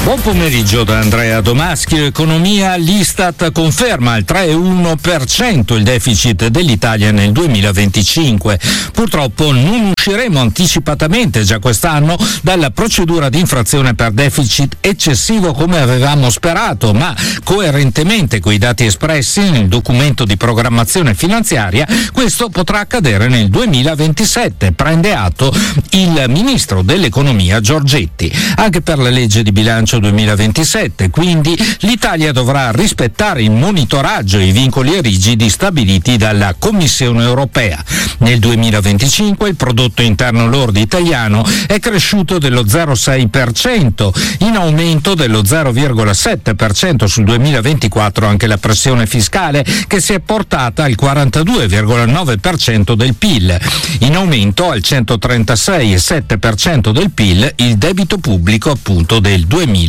Buon pomeriggio da Andrea Domaschi. Economia, l'Istat conferma il 3,1% il deficit dell'Italia nel 2025. Purtroppo non usciremo anticipatamente già quest'anno dalla procedura di infrazione per deficit eccessivo come avevamo sperato, ma coerentemente coi dati espressi nel documento di programmazione finanziaria questo potrà accadere nel 2027, prende atto il ministro dell'economia Giorgetti. Anche per la legge di bilancio 2027, quindi l'Italia dovrà rispettare il monitoraggio e i vincoli rigidi stabiliti dalla Commissione europea. Nel 2025 il prodotto interno lordo italiano è cresciuto dello 0,6%, in aumento dello 0,7% sul 2024 anche la pressione fiscale che si è portata al 42,9% del PIL, in aumento al 136,7% del PIL il debito pubblico appunto del 2025.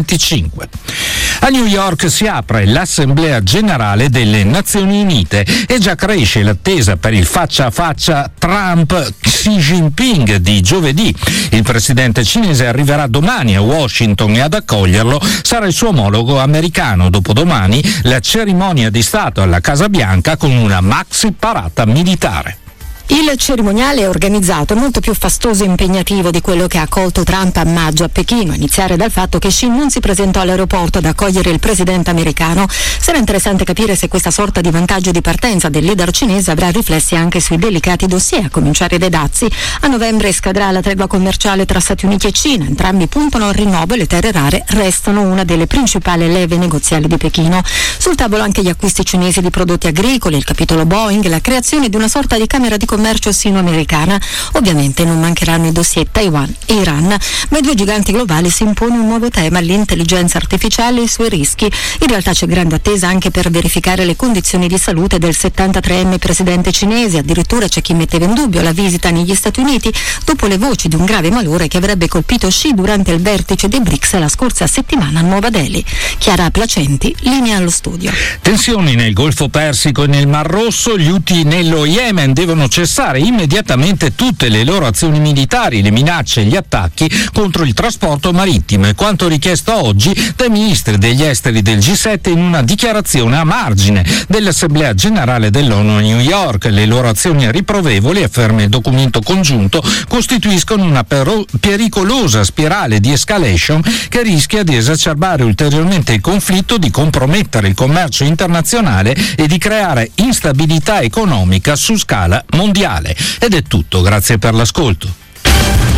A New York si apre l'Assemblea Generale delle Nazioni Unite e già cresce l'attesa per il faccia a faccia Trump-Xi Jinping di giovedì. Il presidente cinese arriverà domani a Washington e ad accoglierlo sarà il suo omologo americano. Dopodomani la cerimonia di Stato alla Casa Bianca con una maxi parata militare. Il cerimoniale è organizzato molto più fastoso e impegnativo di quello che ha accolto Trump a maggio a Pechino, a iniziare dal fatto che Xi non si presentò all'aeroporto ad accogliere il presidente americano. Sarà interessante capire se questa sorta di vantaggio di partenza del leader cinese avrà riflessi anche sui delicati dossier, a cominciare dai dazi. A novembre scadrà la tregua commerciale tra Stati Uniti e Cina, entrambi puntano al rinnovo e le terre rare restano una delle principali leve negoziali di Pechino. Sul tavolo anche gli acquisti cinesi di prodotti agricoli, il capitolo Boeing, la creazione di una sorta di camera di commercio sino-americana. Ovviamente non mancheranno i dossier Taiwan e Iran, ma ai due giganti globali si impone un nuovo tema, l'intelligenza artificiale e i suoi rischi. In realtà c'è grande attesa anche per verificare le condizioni di salute del 73enne presidente cinese, addirittura c'è chi metteva in dubbio la visita negli Stati Uniti dopo le voci di un grave malore che avrebbe colpito Xi durante il vertice dei BRICS la scorsa settimana a Nuova Delhi. Chiara Placenti, linea allo studio. Tensioni nel Golfo Persico e nel Mar Rosso, gli Houthi nello Yemen devono cessare immediatamente tutte le loro azioni militari, le minacce e gli attacchi contro il trasporto marittimo, e quanto richiesto oggi dai ministri degli esteri del G7 in una dichiarazione a margine dell'Assemblea Generale dell'ONU a New York. Le loro azioni riprovevoli, afferma il documento congiunto, costituiscono una pericolosa spirale di escalation che rischia di esacerbare ulteriormente il conflitto, di compromettere il commercio internazionale e di creare instabilità economica su scala mondiale. Ed è tutto, grazie per l'ascolto.